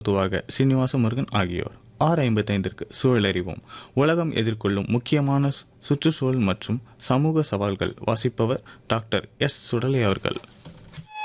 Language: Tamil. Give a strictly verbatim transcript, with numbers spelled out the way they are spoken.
துவாக சீனிவாச முருகன் ஆகியோர். ஆறு ஐம்பத்தைந்திற்கு சூழலறிவோம். உலகம் எதிர்கொள்ளும் முக்கியமான சுற்றுச்சூழல் மற்றும் சமூக சவால்கள். வாசிப்பவர் டாக்டர் எஸ் சுடலை அவர்கள்.